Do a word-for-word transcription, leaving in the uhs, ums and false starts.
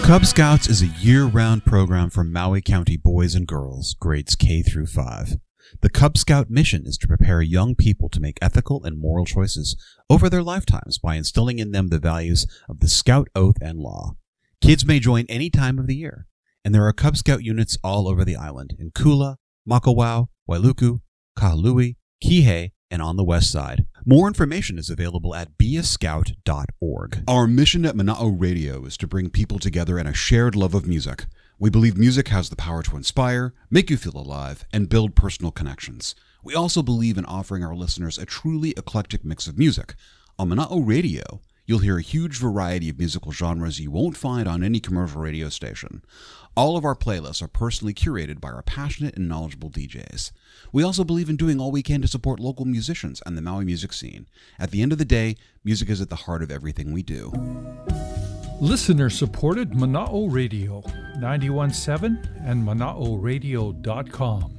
Cub Scouts is a year-round program for Maui County boys and girls, grades K through five. The Cub Scout mission is to prepare young people to make ethical and moral choices over their lifetimes by instilling in them the values of the Scout Oath and Law. Kids may join any time of the year, and there are Cub Scout units all over the island, in Kula, Makawao, Wailuku, Kahului, Kihei, and on the west side. More information is available at be a scout dot org. Our mission at Mana'o Radio is to bring people together in a shared love of music. We believe music has the power to inspire, make you feel alive, and build personal connections. We also believe in offering our listeners a truly eclectic mix of music. On Mana'o Radio, you'll hear a huge variety of musical genres you won't find on any commercial radio station. All of our playlists are personally curated by our passionate and knowledgeable D Js. We also believe in doing all we can to support local musicians and the Maui music scene. At the end of the day, music is at the heart of everything we do. Listener-supported Mana'o Radio, ninety-one point seven and mana'o radio dot com.